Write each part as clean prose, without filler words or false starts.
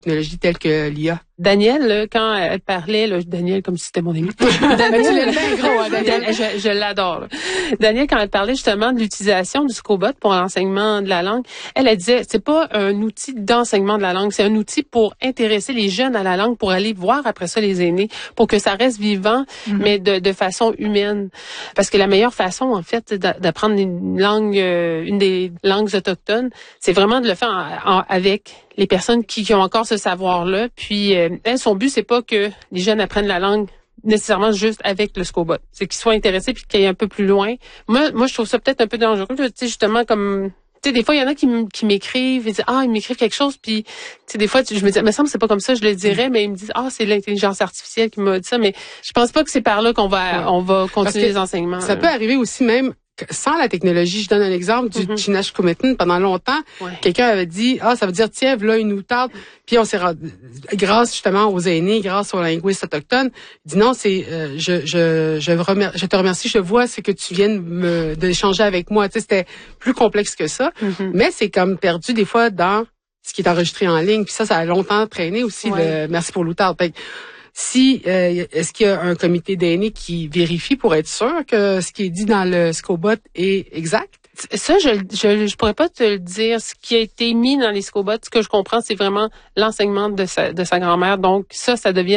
technologies telles que l'IA. Daniel, là, quand elle parlait, là, Daniel, comme si c'était mon ami. Daniel, tu l'aimes bien gros, hein, Daniel. Je l'adore. Là. Daniel, quand elle parlait justement de l'utilisation du Scobot pour l'enseignement de la langue, elle disait, c'est pas un outil d'enseignement de la langue, c'est un outil pour intéresser les jeunes à la langue, pour aller voir après ça les aînés, pour que ça reste vivant, mais de façon humaine. Parce que la meilleure façon, en fait, d'apprendre une langue, une des langues autochtones, c'est vraiment de le faire avec les personnes qui ont encore ce savoir-là. Puis, elle, son but, c'est pas que les jeunes apprennent la langue nécessairement juste avec le Scobot. C'est qu'ils soient intéressés puis qu'ils aillent un peu plus loin. Moi, je trouve ça peut-être un peu dangereux. Tu sais, justement, comme... Tu sais, des fois, il y en a qui m'écrivent et disent, ils m'écrivent quelque chose, puis, tu sais, des fois, je me dis, mais ça me semble que c'est pas comme ça, je le dirais, mais ils me disent, c'est l'intelligence artificielle qui m'a dit ça, mais je pense pas que c'est par là qu'on va continuer les enseignements. Ça peut arriver aussi même sans la technologie. Je donne un exemple du Chinashkumetin. Pendant longtemps, quelqu'un avait dit, ça veut dire, tiens, voilà une outarde. Puis on s'est grâce justement aux aînés, grâce aux linguistes autochtones, il dit non, c'est, je te remercie, je vois ce que tu viens d'échanger avec moi. Tu sais, c'était plus complexe que ça. Mais c'est comme perdu des fois dans ce qui est enregistré en ligne. Puis ça a longtemps traîné aussi, le merci pour l'outarde. Est-ce qu'il y a un comité d'aînés qui vérifie pour être sûr que ce qui est dit dans le Scobot est exact? Ça, je pourrais pas te le dire. Ce qui a été mis dans les Scobots, ce que je comprends, c'est vraiment l'enseignement de sa grand-mère. Donc ça devient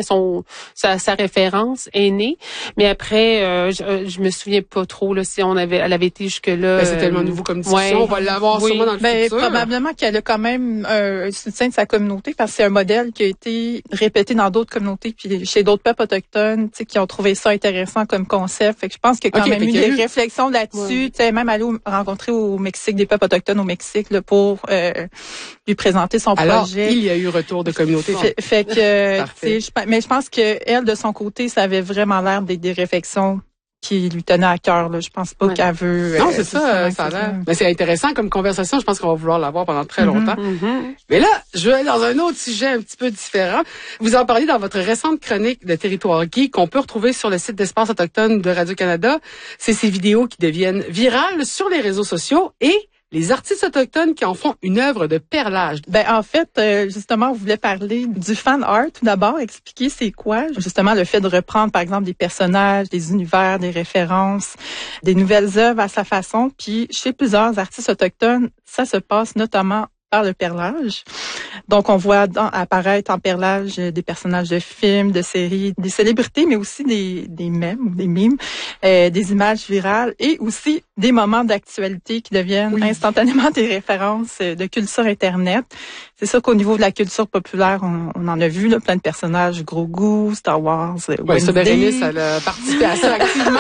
sa référence aînée. Mais après, je me souviens pas trop là si elle avait été jusque là. C'est tellement nouveau comme discussion. On va l'avoir sûrement dans le futur. Probablement qu'elle a quand même un soutien de sa communauté parce que c'est un modèle qui a été répété dans d'autres communautés puis chez d'autres peuples autochtones, tu sais, qui ont trouvé ça intéressant comme concept. Fait que je pense qu'il y a quand même eu des réflexions là-dessus. Tu sais, même aller rencontrer au Mexique des peuples autochtones au Mexique là, pour lui présenter son projet. Alors, il y a eu retour de communauté. Fait que, mais je pense que elle de son côté, ça avait vraiment l'air des réflexions qui lui tenaient à cœur. Là. Je pense pas qu'elle veut... Non, c'est ça a l'air. Mais c'est intéressant comme conversation. Je pense qu'on va vouloir l'avoir pendant très longtemps. Mais là, je vais aller dans un autre sujet un petit peu différent. Vous en parlez dans votre récente chronique de Territoire Geek qu'on peut retrouver sur le site d'Espace Autochtone de Radio-Canada. C'est ces vidéos qui deviennent virales sur les réseaux sociaux et les artistes autochtones qui en font une œuvre de perlage. En fait, justement, on voulait parler du fan art tout d'abord, expliquer c'est quoi. Justement, le fait de reprendre, par exemple, des personnages, des univers, des références, des nouvelles œuvres à sa façon. Puis, chez plusieurs artistes autochtones, ça se passe notamment par le perlage. Donc, on voit apparaître en perlage des personnages de films, de séries, des célébrités, mais aussi des mèmes, des mimes, des images virales et aussi des moments d'actualité qui deviennent instantanément des références de culture Internet. C'est ça qu'au niveau de la culture populaire, on en a vu là, plein de personnages, Grogu, Star Wars, ça, Bérénice, elle a participé à ça activement.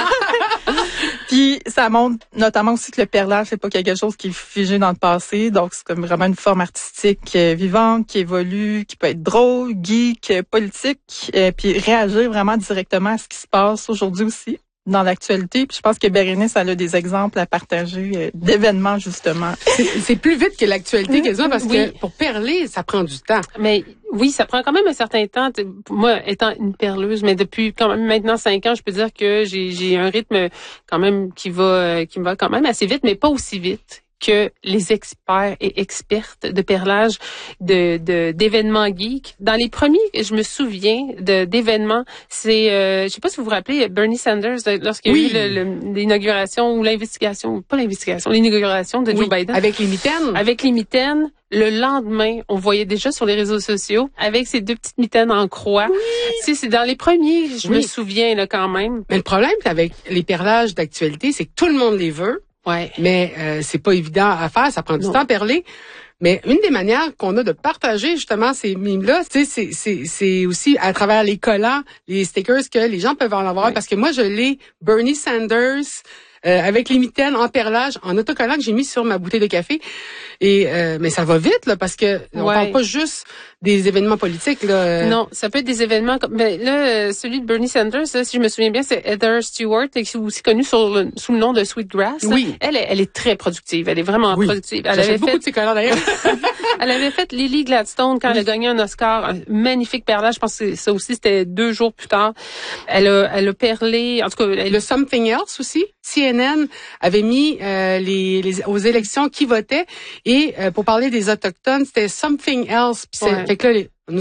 Puis ça montre notamment aussi que le perlage, c'est pas quelque chose qui est figé dans le passé, donc c'est comme vraiment une forme artistique vivante, qui évolue, qui peut être drôle, geek, politique, puis réagir vraiment directement à ce qui se passe aujourd'hui aussi dans l'actualité. Puis je pense que Bérénice, elle a des exemples à partager d'événements, justement. C'est plus vite que l'actualité quasiment parce que pour perler, ça prend du temps. Mais oui, ça prend quand même un certain temps. Moi, étant une perleuse, mais depuis quand même maintenant 5 ans, je peux dire que j'ai un rythme quand même qui va quand même assez vite, mais pas aussi vite que les experts et expertes de perlage d'événements geeks. Dans les premiers, je me souviens d'événements, c'est je sais pas si vous vous rappelez Bernie Sanders lorsqu'il y a eu l'inauguration ou l'investigation de Joe Biden avec les mitaines. Avec les mitaines. Le lendemain, on voyait déjà sur les réseaux sociaux avec ces 2 petites mitaines en croix. Tu sais, c'est dans les premiers, je me souviens là quand même. Mais le problème avec les perlages d'actualité, c'est que tout le monde les veut. Ouais. Mais c'est pas évident à faire, ça prend du temps à perler. Mais une des manières qu'on a de partager justement ces mimes-là, c'est aussi à travers les collants, les stickers que les gens peuvent en avoir. Parce que moi, je l'ai Bernie Sanders avec les mitaines en perlage, en autocollant que j'ai mis sur ma bouteille de café. Et mais ça va vite là parce que on parle pas juste des événements politiques là. Non, ça peut être des événements comme celui de Bernie Sanders, là, si je me souviens bien, c'est Heather Stewart, qui est aussi connue sous le nom de Sweetgrass. Oui. Elle est très productive, elle est vraiment productive. Elle avait beaucoup de ses collants d'ailleurs. Elle avait fait Lily Gladstone quand elle a gagné un Oscar, un magnifique perlage. Je pense que ça aussi c'était 2 jours plus tard. Elle a perlé, en tout cas le Something Else aussi. CNN avait mis aux élections qui votaient et pour parler des autochtones, c'était Something Else. Puis fait que là,